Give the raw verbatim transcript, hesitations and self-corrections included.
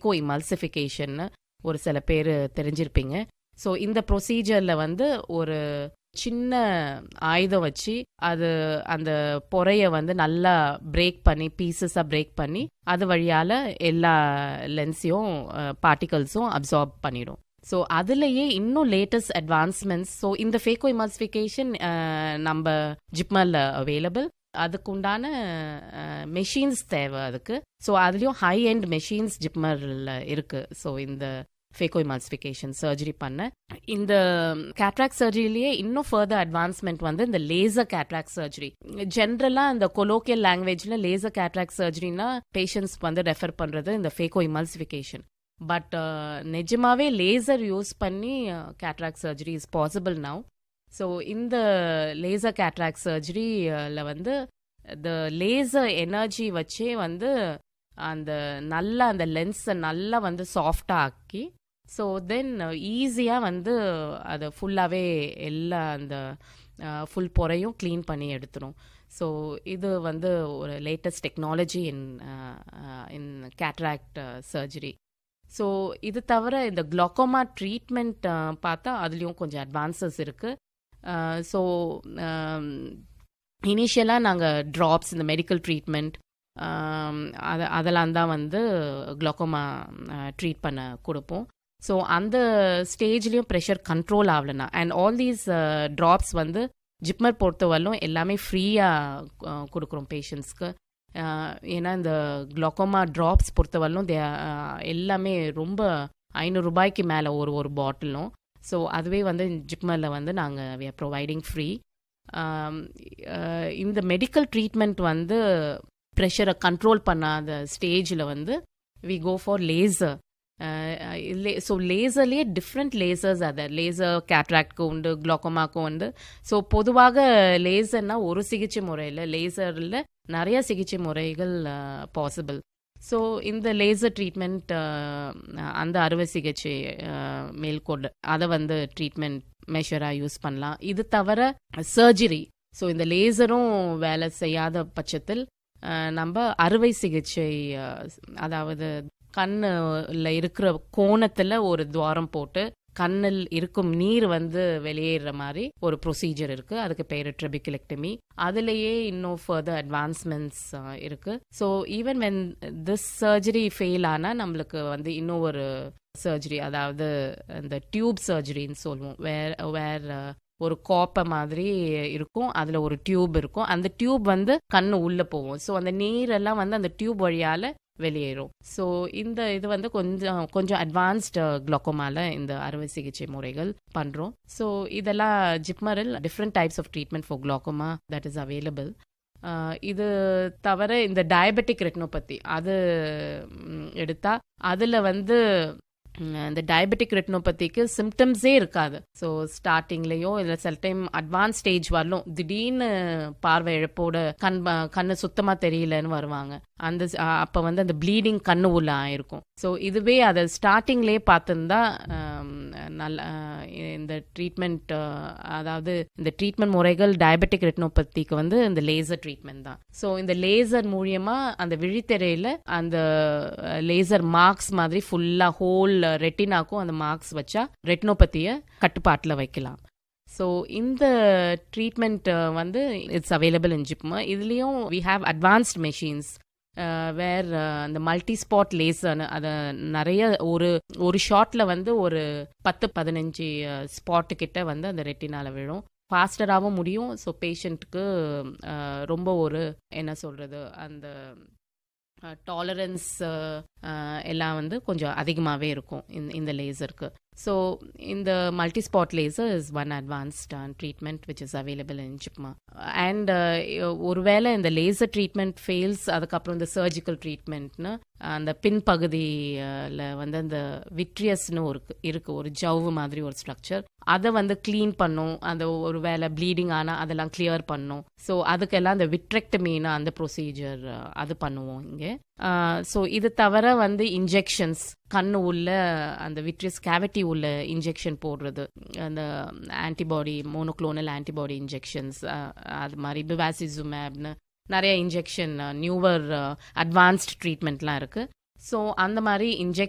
Phaco emulsification ஒரு சில பேர் தெரிஞ்சிருப்பீங்க. ஸோ இந்த ப்ரொசீஜரில் வந்து ஒரு சின்ன ஆயுதம் வச்சு அது அந்த பொறையை வந்து நல்லா பிரேக் பண்ணி பீசஸாக பிரேக் பண்ணி அது வழியால் எல்லா லென்ஸையும் பார்ட்டிகல்ஸும் அப்சார்ப் பண்ணிடும். ஸோ அதுலேயே இன்னும் லேட்டஸ்ட் அட்வான்ஸ்மெண்ட்ஸ். ஸோ இந்த ஃபேக்கோ இமல்சிஃபிகேஷன் நம்ம ஜிப்மரில் அவைலபிள். அதுக்குண்டான மெஷின்ஸ் தேவை அதுக்கு. ஸோ அதுலேயும் ஹை எண்ட் மெஷின்ஸ் ஜிப்மரில் இருக்குது. ஸோ இந்த ஃபேக்கோ இமல்சிஃபிகேஷன் சர்ஜரி பண்ண இந்த கேட்ராக்ட் சர்ஜரியிலேயே இன்னும் ஃபர்தர் அட்வான்ஸ்மெண்ட் வந்து இந்த லேசர் கேட்ராக்ட் சர்ஜரி. ஜென்ரலாக இந்த கொலோக்கியல் லாங்குவேஜில் லேசர் கேட்ராக்ட் சர்ஜரினா பேஷண்ட்ஸ் வந்து ரெஃபர் பண்ணுறது இந்த ஃபேக்கோ இமல்சிஃபிகேஷன். பட் நிஜமாவே லேசர் யூஸ் பண்ணி cataract surgery is possible now. So இந்த லேசர் கேட்ராக்ட் சர்ஜரியில் வந்து இந்த லேசர் எனர்ஜி வச்சே வந்து அந்த நல்லா அந்த லென்ஸை நல்லா வந்து சாஃப்டாக ஆக்கி ஸோ தென் ஈஸியாக வந்து அதை ஃபுல்லாகவே எல்லா அந்த ஃபுல் பொறையும் க்ளீன் பண்ணி எடுத்துரும். ஸோ இது வந்து ஒரு latest technology in in cataract surgery. So இது தவிர இந்த குளோக்கோமா ட்ரீட்மெண்ட் பார்த்தா அதுலேயும் கொஞ்சம் அட்வான்சஸ் இருக்குது. ஸோ இனிஷியலாக நாங்கள் ட்ராப்ஸ் இந்த மெடிக்கல் ட்ரீட்மெண்ட் அது அதெல்லாம் தான் வந்து குளோக்கோமா ட்ரீட் பண்ண கொடுப்போம். ஸோ அந்த ஸ்டேஜ்லேயும் ப்ரெஷர் கண்ட்ரோல் ஆகலைன்னா அண்ட் ஆல் தீஸ் ட்ராப்ஸ் வந்து ஜிப்மர் பொறுத்தவரையிலும் எல்லாமே ஃப்ரீயாக கொடுக்குறோம் பேஷண்ட்ஸ்க்கு. ஏன்னா இந்த குளோக்கோமா ட்ராப்ஸ் பொறுத்தவரையிலும் தே எல்லாமே ரொம்ப ஐநூறு ரூபாய்க்கு மேலே ஒரு ஒரு பாட்டிலும். ஸோ அதுவே வந்து ஜிப்மரில் வந்து நாங்கள் வி ஆர் ப்ரொவைடிங் ஃப்ரீ. இந்த மெடிக்கல் ட்ரீட்மெண்ட் வந்து ப்ரெஷரை கண்ட்ரோல் பண்ணாத ஸ்டேஜில் வந்து we go for laser. So லேசர்லேயே different lasers அதை லேசர் கேட்ராக்ட்க்கு உண்டு, குளோக்கோமாக்கும் உண்டு. ஸோ பொதுவாக லேசர்னால் ஒரு சிகிச்சை முறையில், லேசரில் நிறைய சிகிச்சை முறைகள் பாசிபிள். ஸோ இந்த லேசர் ட்ரீட்மெண்ட் அந்த அறுவை சிகிச்சை மேல்கொண்டு அதை வந்து ட்ரீட்மெண்ட் மெஷராக யூஸ் பண்ணலாம். இது தவிர சர்ஜரி, ஸோ இந்த லேசரும் வேலை செய்யாத பட்சத்தில் நம்ம அறுவை சிகிச்சை, அதாவது கண்ணில் இருக்கிற கோணத்தில் ஒரு துவாரம் போட்டு கண்ணில் இருக்கும் நீர் வந்து வெளியேற மாதிரி ஒரு ப்ரொசீஜர் இருக்கு. அதுக்கு பேர் ட்ரெபிகுலெக்டமி. அதுலேயே இன்னும் ஃபர்தர் அட்வான்ஸ்மெண்ட்ஸ் இருக்கு. So even when this surgery fail ஆனால் நம்மளுக்கு வந்து இன்னும் ஒரு சர்ஜரி, அதாவது இந்த டியூப் சர்ஜரின்னு சொல்லுவோம். வேர் வேர் ஒரு கோப்பை மாதிரி இருக்கும், அதில் ஒரு டியூப் இருக்கும். அந்த டியூப் வந்து கண்ணு உள்ளே போகும். ஸோ அந்த நீரெல்லாம் வந்து அந்த டியூப் வழியால் வெளியேறும். ஸோ இந்த இது வந்து கொஞ்சம் கொஞ்சம் அட்வான்ஸ்டு குளோக்கோமால இந்த அறுவை சிகிச்சை முறைகள் பண்ணுறோம். ஸோ இதெல்லாம் ஜிப்மரில் different types of treatment for glaucoma that is available. இது தவிர இந்த டயபெட்டிக் ரெட்டினோபதி அது எடுத்தால் அதில் வந்து இந்த டயபெட்டிக் ரெட்டினோபதிக்கு சிம்டம்ஸே இருக்காது. ஸோ ஸ்டார்டிங்லேயோ இல்லை சில டைம் அட்வான்ஸ் ஸ்டேஜ் வரலும் திடீர்னு பார்வை இழப்போட கண் கண்ணு சுத்தமாக தெரியலன்னு வருவாங்க. அந்த அப்போ வந்து அந்த ப்ளீடிங் கண்ணு உள்ள ஆயிருக்கும். ஸோ இதுவே அதை ஸ்டார்டிங்லேயே பார்த்துருந்தா நல்ல இந்த ட்ரீட்மெண்ட், அதாவது இந்த ட்ரீட்மெண்ட் முறைகள் டயபெட்டிக் ரெட்டினோபதிக்கு வந்து இந்த லேசர் ட்ரீட்மெண்ட் தான். ஸோ இந்த லேசர் மூலியமாக அந்த விழித்திரையில் அந்த லேசர் மார்க்ஸ் மாதிரி ஃபுல்லாக ஹோல் ரெட்டினாக்கும் அந்த மார்க்ஸ் வச்சா ரெட்டினோபதியை கட்டுப்பாட்டில் வைக்கலாம். ஸோ இந்த ட்ரீட்மெண்ட் வந்து இட்ஸ் அவைலபிள் இன் ஜிப்மர். இதுலேயும் வி ஹாவ் அட்வான்ஸ்ட் மெஷின்ஸ் வேர் அந்த மல்டி ஸ்பாட் லேசர்னு அதை நிறைய ஒரு ஒரு ஷாட்டில் வந்து ஒரு பத்து பதினஞ்சு ஸ்பாட்டு கிட்ட வந்து அந்த ரெட்டினால விழும். ஃபாஸ்டராகவும் முடியும். ஸோ பேஷண்ட்டுக்கு ரொம்ப ஒரு என்ன சொல்கிறது அந்த டாலரன்ஸ் எல்லாம் வந்து கொஞ்சம் அதிகமாகவே இருக்கும் இந்த இந்த லேசருக்கு. ஸோ இந்த multi spot laser is one advanced treatment which is available in JIPMER. And ஒருவேளை இந்த லேசர் ட்ரீட்மெண்ட் ஃபெயில்ஸ், அதுக்கப்புறம் இந்த சர்ஜிக்கல் ட்ரீட்மெண்ட்னு அந்த பின்பகுதியில் வந்து அந்த விட்ரியஸ்னு ஒரு இருக்குது, ஒரு ஜவ்வு மாதிரி ஒரு ஸ்ட்ரக்சர். அதை வந்து க்ளீன் பண்ணும். அந்த ஒரு வேளை ப்ளீடிங் ஆனால் அதெல்லாம் கிளியர் பண்ணும். ஸோ அதுக்கெல்லாம் அந்த விட்ரெக்டமின்னு அந்த ப்ரொசீஜர் அது பண்ணுவோம் இங்கே. ஸோ இது தவிர வந்து இன்ஜெக்ஷன்ஸ், கண்ணு உள்ள அந்த விட்ரியஸ் கேவிட்டி உள்ள இன்ஜெக்ஷன் போடுறது, அந்த ஆன்டிபாடி மோனோக்ளோனல் ஆன்டிபாடி இன்ஜெக்ஷன்ஸ், அது மாதிரி பிவாசிசுமேப்னு நிறைய இன்ஜெக்ஷன் நியூவர் அட்வான்ஸ்ட் ட்ரீட்மெண்ட்லாம் இருக்குது. ஸோ அந்த மாதிரி இன்ஜெக்ஷன்